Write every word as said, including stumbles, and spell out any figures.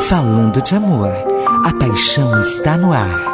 Falando de amor, a paixão está no ar.